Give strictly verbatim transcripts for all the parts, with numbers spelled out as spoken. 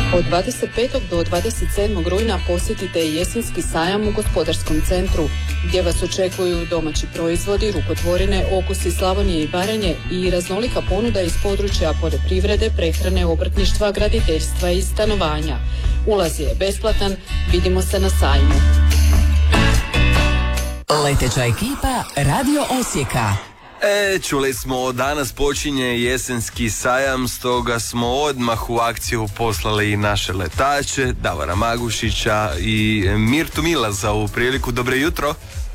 Od dvadeset petog do dvadeset sedmog rujna posjetite jesenski sajam u Gospodarskom centru, gdje vas očekuju domaći proizvodi, rukotvorine, okusi Slavonije i Baranje i raznolika ponuda iz područja poljoprivrede, prehrane, obrtništva, graditeljstva i stanovanja. Ulaz je besplatan, vidimo se na sajmu. Leteća ekipa Radio Osijeka. E, čuli smo, danas počinje jesenski sajam, stoga smo odmah u akciju poslali i naše letače, Davora Magušića i Mirtu Mila za ovu priliku. Dobro jutro.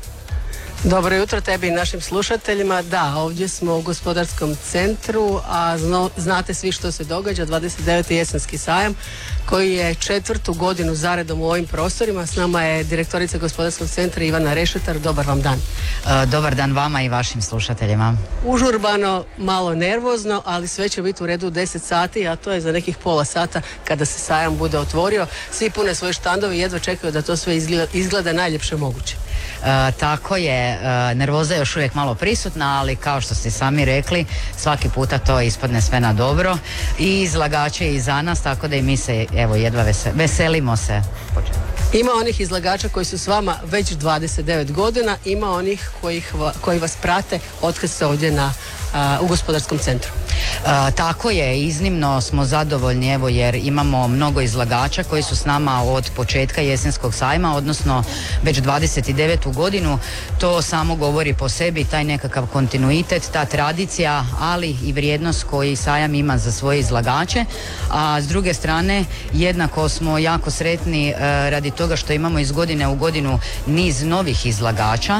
Dobro jutro tebi i našim slušateljima. Da, ovdje smo u Gospodarskom centru, a zno, znate svi što se događa, dvadeset deveti jesenski sajam koji je četvrtu godinu zaredom u ovim prostorima. S nama je direktorica Gospodarskog centra Ivana Rešetar. Dobar vam dan. E, dobar dan vama i vašim slušateljima. Užurbano, malo nervozno, ali sve će biti u redu u deset sati, a to je za nekih pola sata kada se sajam bude otvorio. Svi pune svoje štandove i jedva čekaju da to sve izgleda, izgleda najljepše moguće. E, tako je, e, nervoza je još uvijek malo prisutna, ali kao što ste sami rekli, svaki puta to ispadne sve na dobro i izlagače i za nas, tako da i mi se evo jedva vese, veselimo se. Ima onih izlagača koji su s vama već dvadeset devet godina, ima onih koji, koji vas prate otkad ste ovdje na, a, u Gospodarskom centru. E, tako je, iznimno smo zadovoljni evo jer imamo mnogo izlagača koji su s nama od početka jesenskog sajma, odnosno već dvadeset devetu godinu. To samo govori po sebi, taj nekakav kontinuitet, ta tradicija, ali i vrijednost koji sajam ima za svoje izlagače. A s druge strane jednako smo jako sretni e, radi toga što imamo iz godine u godinu niz novih izlagača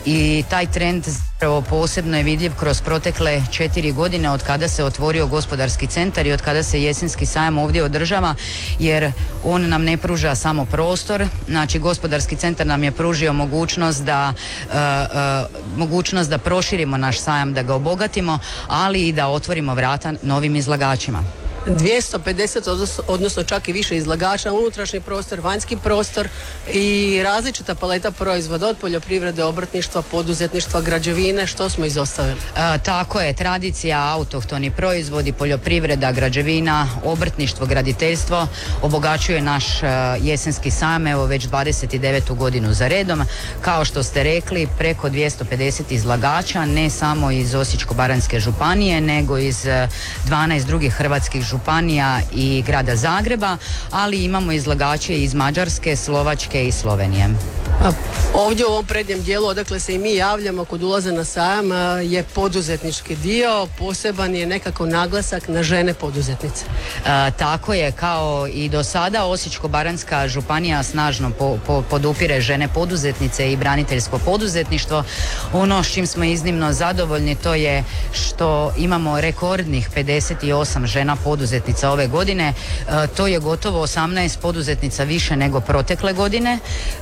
i taj trend posebno je vidljiv kroz protekle četiri godine od kada se otvorio Gospodarski centar i od kada se jesenski sajam ovdje održava, jer on nam ne pruža samo prostor, znači Gospodarski centar nam je pružio mogućnost da uh, uh, mogućnost da proširimo naš sajam, da ga obogatimo, ali i da otvorimo vrata novim izlagačima. dvjesto pedeset odnosno čak i više izlagača, unutrašnji prostor, vanjski prostor i različita paleta proizvoda od poljoprivrede, obrtništva, poduzetništva, građevine. Što smo izostavili? E, tako je, tradicija, autohtoni proizvodi, poljoprivreda, građevina, obrtništvo, graditeljstvo obogaćuje naš e, jesenski sajam evo već dvadeset devetu godinu za redom. Kao što ste rekli, preko dvjesto pedeset izlagača, ne samo iz Osječko-baranjske županije, nego iz e, dvanaest drugih hrvatskih županija i grada Zagreba, ali imamo izlagače iz Mađarske, Slovačke i Slovenije. A ovdje u ovom prednjem dijelu, odakle se i mi javljamo kod ulaza na sajam, je poduzetnički dio, poseban je nekako naglasak na žene poduzetnice. E, tako je, kao i do sada Osječko-baranjska županija snažno po, po, podupire žene poduzetnice i braniteljsko poduzetništvo. Ono s čim smo iznimno zadovoljni to je što imamo rekordnih pedeset osam žena poduzetnica ove godine. E, to je gotovo osamnaest poduzetnica više nego protekle godine.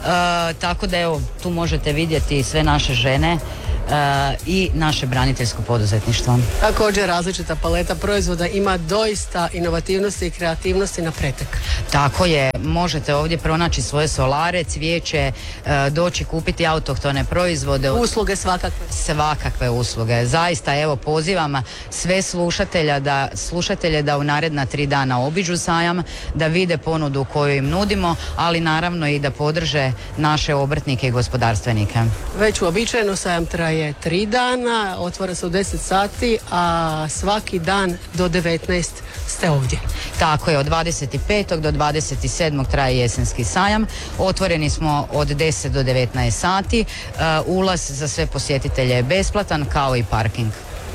E, tako da evo, tu možete vidjeti sve naše žene Uh, i naše braniteljsko poduzetništvo. Također različita paleta proizvoda, ima doista inovativnosti i kreativnosti na pretek. Tako je, možete ovdje pronaći svoje solare, cvijeće, uh, doći kupiti autohtone proizvode. Usluge svakakve. Svakakve usluge. Zaista evo pozivam sve slušatelja da, slušatelje da u naredna tri dana obiđu sajam, da vide ponudu koju im nudimo, ali naravno i da podrže naše obrtnike i gospodarstvenike. Već uobičajeno sajam traje tri dana, otvara se u deset sati, a svaki dan do devetnaest ste ovdje. Tako je, od dvadeset petog do dvadeset sedmog traje jesenski sajam. Otvoreni smo od deset do devetnaest sati. Uh, ulaz za sve posjetitelje je besplatan, kao i parking.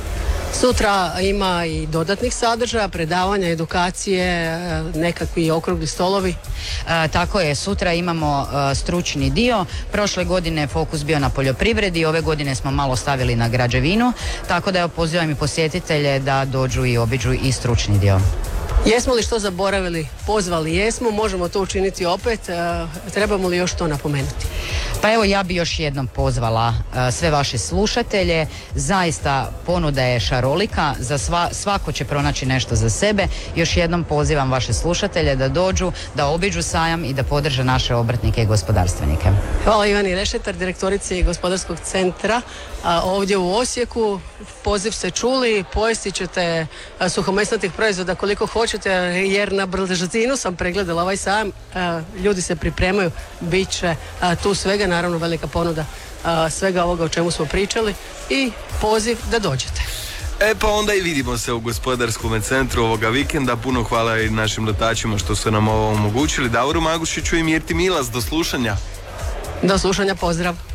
Sutra ima i dodatnih sadržaja, predavanja, edukacije, nekakvi okrugli stolovi. E, tako je, sutra imamo e, stručni dio. Prošle godine fokus bio na poljoprivredi, ove godine smo malo stavili na građevinu, tako da pozivam i posjetitelje da dođu i obiđu i stručni dio. Jesmo li što zaboravili? Pozvali jesmo, možemo to učiniti opet. E, trebamo li još to napomenuti? Pa evo, ja bi još jednom pozvala uh, sve vaše slušatelje. Zaista ponuda je šarolika, za sva, svako će pronaći nešto za sebe. Još jednom pozivam vaše slušatelje da dođu, da obiđu sajam i da podrže naše obrtnike i gospodarstvenike. Hvala Ivani Rešetar, direktorici Gospodarskog centra a, ovdje u Osijeku. Poziv ste čuli, pojesti ćete a, suhomesnatih proizvoda koliko hoćete, jer na brzinu sam pregledala ovaj sajam, a, ljudi se pripremaju, bit će a, tu svega, naravno velika ponuda a, svega ovoga o čemu smo pričali i poziv da dođete. E pa onda i vidimo se u Gospodarskom centru ovoga vikenda. Puno hvala i našim letačima što su nam ovo omogućili. Davoru Magušiću i Mirti Milas, do slušanja. Do slušanja, pozdrav.